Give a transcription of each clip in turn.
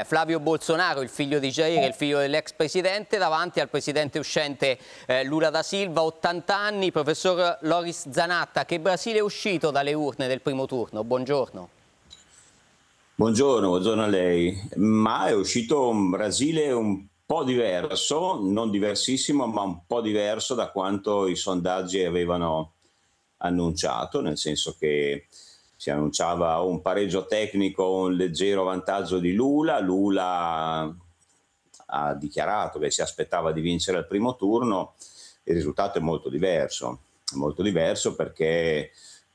Flavio Bolsonaro, il figlio di Jair, il figlio dell'ex presidente, davanti al presidente uscente Lula da Silva, 80 anni. Professor Loris Zanatta, che Brasile è uscito dalle urne del primo turno? Buongiorno. Buongiorno a lei. Ma è uscito un Brasile un po' diverso, non diversissimo, ma un po' diverso da quanto i sondaggi avevano annunciato, nel senso che si annunciava un pareggio tecnico, un leggero vantaggio di Lula. Lula ha dichiarato che si aspettava di vincere al primo turno. Il risultato è molto diverso perché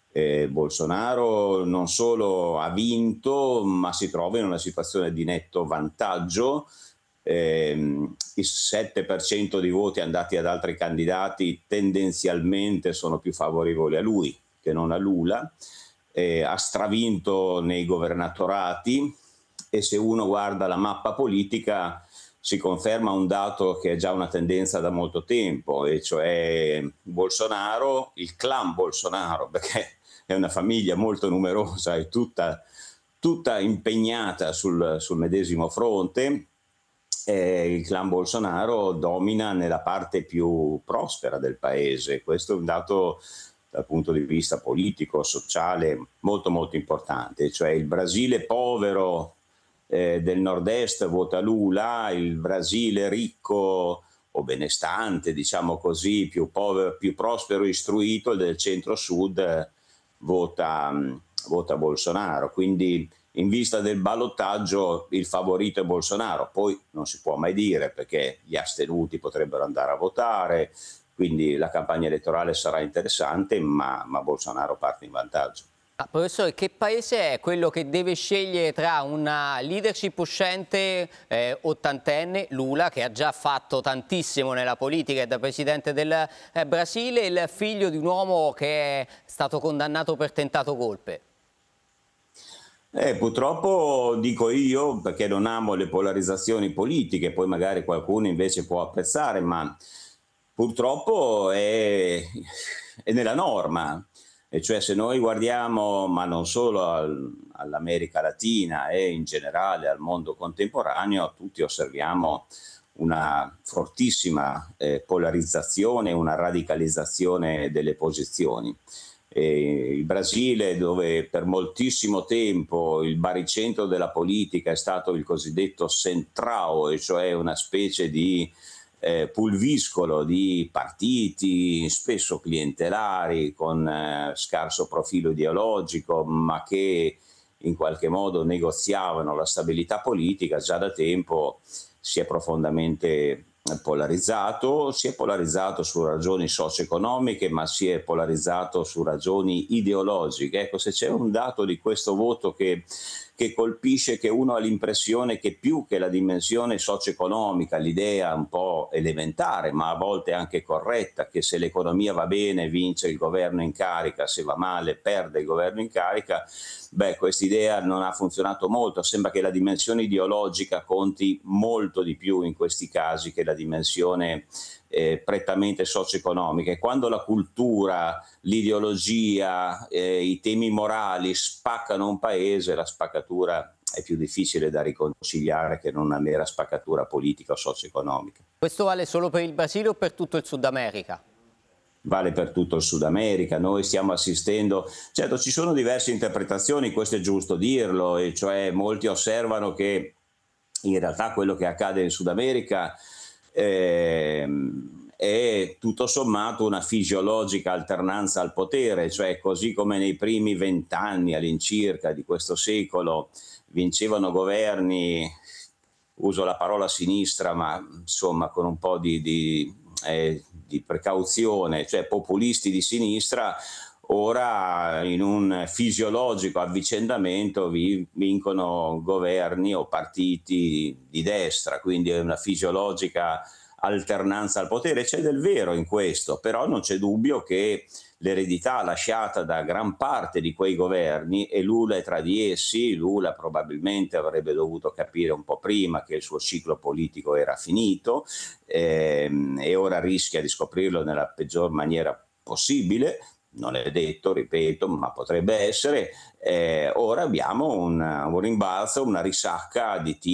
Bolsonaro non solo ha vinto, ma si trova in una situazione di netto vantaggio. Il 7% di voti andati ad altri candidati tendenzialmente sono più favorevoli a lui che non a Lula. Ha stravinto nei governatorati e se uno guarda la mappa politica si conferma un dato che è già una tendenza da molto tempo, e cioè Bolsonaro, il clan Bolsonaro, perché è una famiglia molto numerosa e tutta impegnata sul medesimo fronte. Il clan Bolsonaro domina nella parte più prospera del paese. Questo è un dato dal punto di vista politico, sociale, molto importante. Cioè il Brasile povero del nord-est vota Lula, il Brasile ricco o benestante, diciamo così, più povero, più prospero e istruito, del centro-sud vota Bolsonaro. Quindi in vista del ballottaggio il favorito è Bolsonaro, poi non si può mai dire perché gli astenuti potrebbero andare a votare, quindi la campagna elettorale sarà interessante, ma Bolsonaro parte in vantaggio. Professore, che paese è quello che deve scegliere tra una leadership uscente ottantenne, Lula, che ha già fatto tantissimo nella politica e da presidente del Brasile, e il figlio di un uomo che è stato condannato per tentato golpe? Purtroppo dico io, perché non amo le polarizzazioni politiche, poi magari qualcuno invece può apprezzare, ma purtroppo è nella norma. E cioè se noi guardiamo, ma non solo all'America Latina e in generale al mondo contemporaneo, tutti osserviamo una fortissima polarizzazione, una radicalizzazione delle posizioni. Il Brasile, dove per moltissimo tempo il baricentro della politica è stato il cosiddetto centrao, e cioè una specie di pulviscolo di partiti spesso clientelari con scarso profilo ideologico, ma che in qualche modo negoziavano la stabilità politica, già da tempo si è profondamente si è polarizzato su ragioni socio-economiche, ma si è polarizzato su ragioni ideologiche. Ecco, se c'è un dato di questo voto che colpisce, che uno ha l'impressione che più che la dimensione socio-economica, l'idea un po' elementare, ma a volte anche corretta, che se l'economia va bene vince il governo in carica, se va male perde il governo in carica, questa idea non ha funzionato molto. Sembra che la dimensione ideologica conti molto di più in questi casi che la dimensione prettamente socio-economica. E quando la cultura, l'ideologia, i temi morali spaccano un paese, la spaccatura è più difficile da riconciliare che non una mera spaccatura politica o socio-economica. Questo vale solo per il Brasile o per tutto il Sud America? Vale per tutto il Sud America. Noi stiamo assistendo, certo ci sono diverse interpretazioni, questo è giusto dirlo, e cioè molti osservano che in realtà quello che accade in Sud America è tutto sommato una fisiologica alternanza al potere, cioè così come nei primi 20 anni all'incirca di questo secolo vincevano governi, uso la parola sinistra, ma insomma con un po' di precauzione, cioè populisti di sinistra, ora in un fisiologico avvicendamento vincono governi o partiti di destra, quindi è una fisiologica alternanza al potere. C'è del vero in questo, però non c'è dubbio che l'eredità lasciata da gran parte di quei governi, e Lula è tra di essi, Lula probabilmente avrebbe dovuto capire un po' prima che il suo ciclo politico era finito, e ora rischia di scoprirlo nella peggior maniera possibile. Non è detto, ripeto, ma potrebbe essere. Ora abbiamo un rimbalzo, una risacca di